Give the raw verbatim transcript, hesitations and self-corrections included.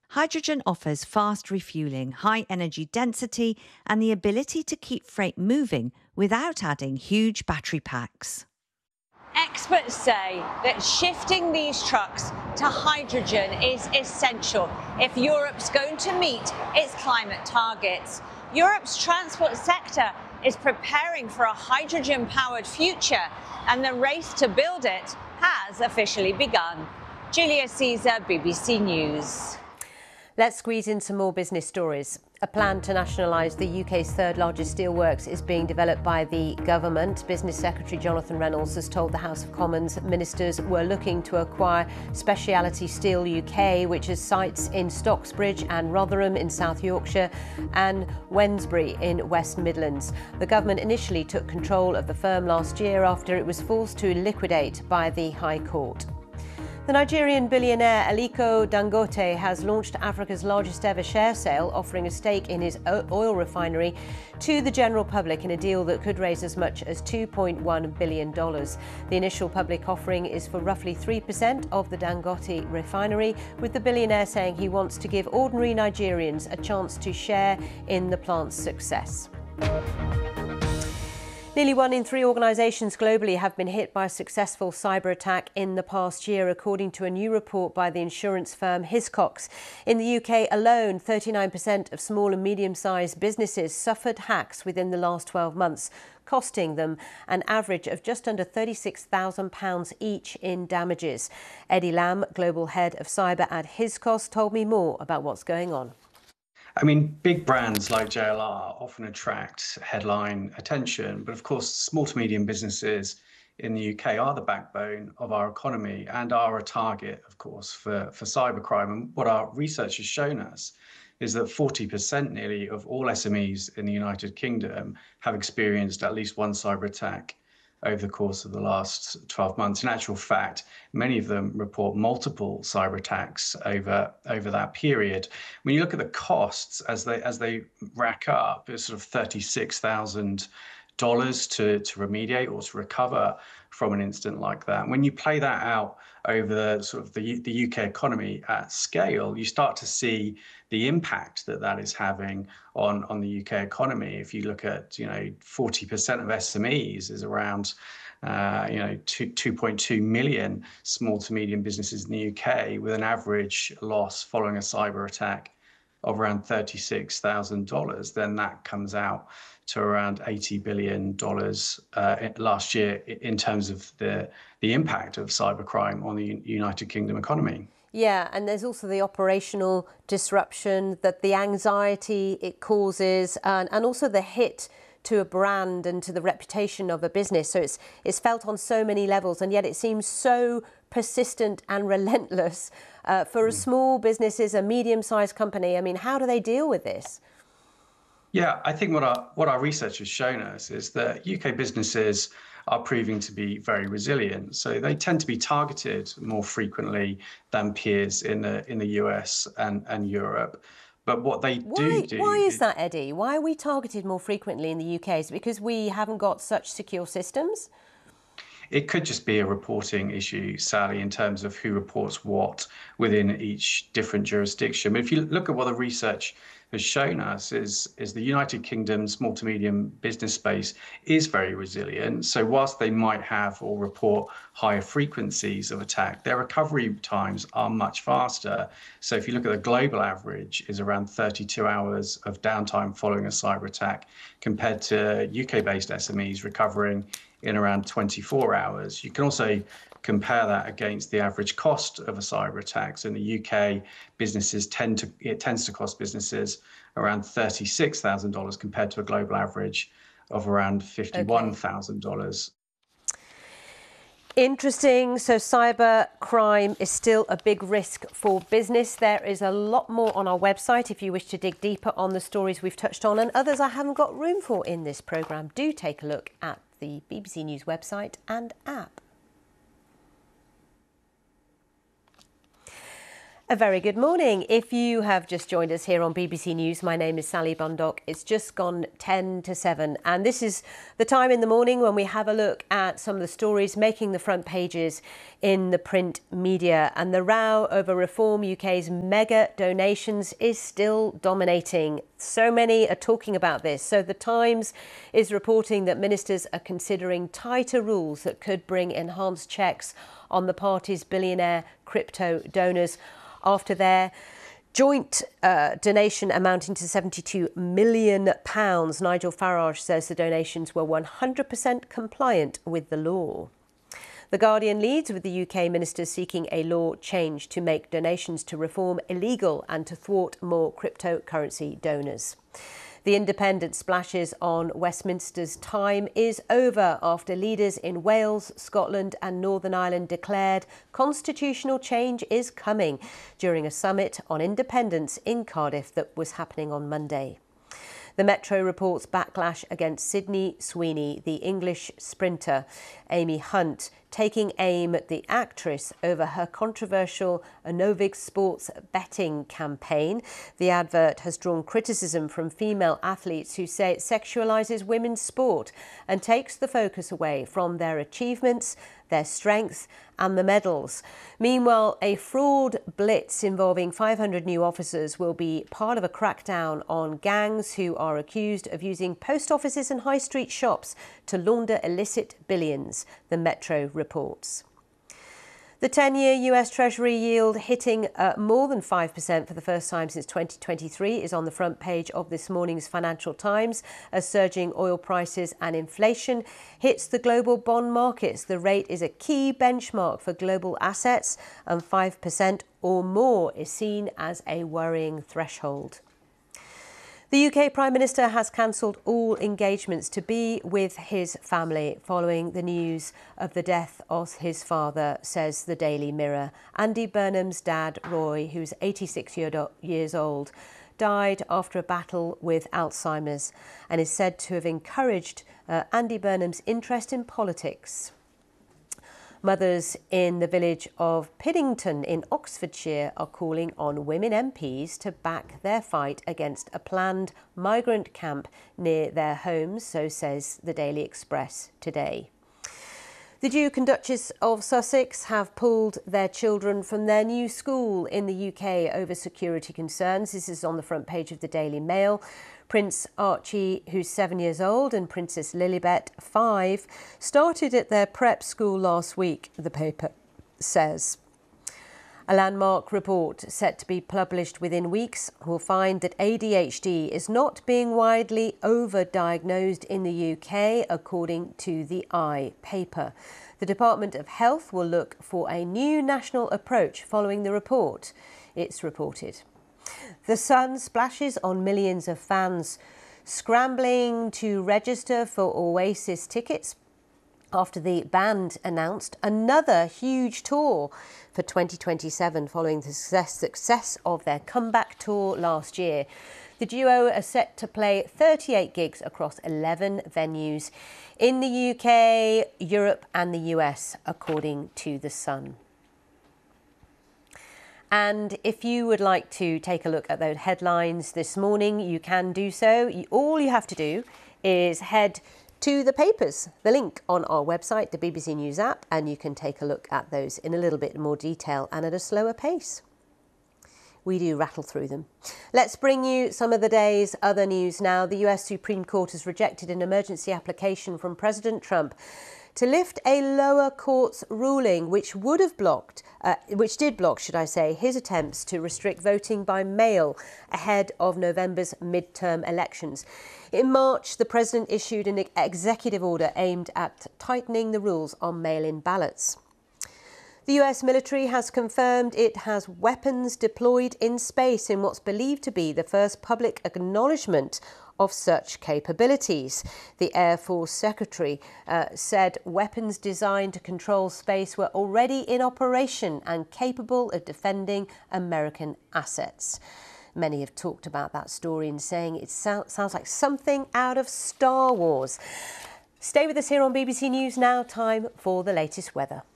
Hydrogen offers fast refueling, high energy density, and the ability to keep freight moving without adding huge battery packs. Experts say that shifting these trucks to hydrogen is essential if Europe's going to meet its climate targets. Europe's transport sector is preparing for a hydrogen-powered future, and the race to build it has officially begun. Julia Caesar, B B C News. Let's squeeze in some more business stories. A plan to nationalise the U K's third largest steelworks is being developed by the government. Business Secretary Jonathan Reynolds has told the House of Commons ministers were looking to acquire Speciality Steel U K, which has sites in Stocksbridge and Rotherham in South Yorkshire and Wednesbury in West Midlands. The government initially took control of the firm last year after it was forced to liquidate by the High Court. The Nigerian billionaire Aliko Dangote has launched Africa's largest ever share sale, offering a stake in his oil refinery to the general public in a deal that could raise as much as two point one billion dollars. The initial public offering is for roughly three percent of the Dangote refinery, with the billionaire saying he wants to give ordinary Nigerians a chance to share in the plant's success. Nearly one in three organisations globally have been hit by a successful cyber attack in the past year, according to a new report by the insurance firm Hiscox. In the U K alone, thirty-nine percent of small and medium-sized businesses suffered hacks within the last twelve months, costing them an average of just under thirty-six thousand pounds each in damages. Eddie Lamb, Global Head of Cyber at Hiscox, told me more about what's going on. I mean, big brands like J L R often attract headline attention, but of course, small to medium businesses in the U K are the backbone of our economy and are a target, of course, for, for cybercrime. And what our research has shown us is that forty percent nearly of all S M Es in the United Kingdom have experienced at least one cyber attack over the course of the last twelve months. In actual fact, many of them report multiple cyber attacks over, over that period. When you look at the costs as they as they rack up, it's sort of thirty-six thousand dollars to, to remediate or to recover from an incident like that. When you play that out over the sort of the, the U K economy at scale, you start to see the impact that that is having on, on the U K economy. If you look at, you know, forty percent of S M Es is around, uh, you know, two point two million small to medium businesses in the U K with an average loss following a cyber attack of around thirty-six thousand dollars, then that comes out to around eighty billion dollars uh, last year in terms of the, the impact of cybercrime on the United Kingdom economy. Yeah, and there's also the operational disruption, that the anxiety it causes, and, and also the hit to a brand and to the reputation of a business. So it's, it's felt on so many levels, and yet it seems so persistent and relentless uh, for a small businesses, a medium-sized company. I mean, how do they deal with this? Yeah, I think what our what our research has shown us is that U K businesses are proving to be very resilient. So they tend to be targeted more frequently than peers in the in the U S and, and Europe. But what they why, do do... Why is that, Eddie? Why are we targeted more frequently in the U K? Is it because we haven't got such secure systems? It could just be a reporting issue, Sally, in terms of who reports what within each different jurisdiction. But if you look at what the research has shown us is, is the United Kingdom small to medium business space is very resilient. So whilst they might have or report higher frequencies of attack, their recovery times are much faster. So if you look at the global average is around thirty-two hours of downtime following a cyber attack compared to U K-based S M Es recovering in around twenty-four hours. You can also compare that against the average cost of a cyber attack. So in the U K, businesses tend to, it tends to cost businesses around thirty-six thousand dollars compared to a global average of around fifty-one thousand dollars. Okay. Interesting. So cyber crime is still a big risk for business. There is a lot more on our website if you wish to dig deeper on the stories we've touched on, and others I haven't got room for in this programme. Do take a look at the B B C News website and app. A very good morning. If you have just joined us here on B B C News, my name is Sally Bundock. It's just gone ten to seven, and this is the time in the morning when we have a look at some of the stories making the front pages in the print media. And the row over Reform U K's mega donations is still dominating. So many are talking about this. So the Times is reporting that ministers are considering tighter rules that could bring enhanced checks on the party's billionaire crypto donors after their joint uh, donation amounting to seventy-two million pounds. Nigel Farage says the donations were one hundred percent compliant with the law. The Guardian leads with the U K ministers seeking a law change to make donations to Reform illegal and to thwart more cryptocurrency donors. The Independent splashes on Westminster's time is over after leaders in Wales, Scotland and Northern Ireland declared constitutional change is coming during a summit on independence in Cardiff that was happening on Monday. The Metro reports backlash against Sydney Sweeney, the English sprinter, Amy Hunt, taking aim at the actress over her controversial Novig Sports betting campaign. The advert has drawn criticism from female athletes who say it sexualises women's sport and takes the focus away from their achievements, their strength and the medals. Meanwhile, a fraud blitz involving five hundred new officers will be part of a crackdown on gangs who are accused of using post offices and high street shops to launder illicit billions, the Metro reports. The ten-year U S Treasury yield hitting uh, more than five percent for the first time since twenty twenty-three is on the front page of this morning's Financial Times as surging oil prices and inflation hits the global bond markets. The rate is a key benchmark for global assets and five percent or more is seen as a worrying threshold. The U K Prime Minister has cancelled all engagements to be with his family following the news of the death of his father, says the Daily Mirror. Andy Burnham's dad, Roy, who's eighty-six years old, died after a battle with Alzheimer's and is said to have encouraged uh, Andy Burnham's interest in politics. Mothers in the village of Piddington in Oxfordshire are calling on women M Ps to back their fight against a planned migrant camp near their homes, so says the Daily Express today. The Duke and Duchess of Sussex have pulled their children from their new school in the U K over security concerns. This is on the front page of the Daily Mail. Prince Archie, who's seven years old, and Princess Lilibet, five, started at their prep school last week, the paper says. A landmark report set to be published within weeks will find that A D H D is not being widely overdiagnosed in the U K, according to the I paper. The Department of Health will look for a new national approach following the report, it's reported. The Sun splashes on millions of fans scrambling to register for Oasis tickets after the band announced another huge tour for twenty twenty-seven following the success, success of their comeback tour last year. The duo are set to play thirty-eight gigs across eleven venues in the U K, Europe and the U S, according to The Sun. And if you would like to take a look at those headlines this morning, you can do so. All you have to do is head to the papers, the link on our website, the B B C News app, and you can take a look at those in a little bit more detail and at a slower pace. We do rattle through them. Let's bring you some of the day's other news now. The U S Supreme Court has rejected an emergency application from President Trump to lift a lower court's ruling which would have blocked, uh, which did block, should I say, his attempts to restrict voting by mail ahead of November's midterm elections. In March, the president issued an executive order aimed at tightening the rules on mail-in ballots. The U S military has confirmed it has weapons deployed in space in what's believed to be the first public acknowledgement of such capabilities. The Air Force Secretary uh, said weapons designed to control space were already in operation and capable of defending American assets. Many have talked about that story and saying it so- sounds like something out of Star Wars. Stay with us here on B B C News now. Time for the latest weather.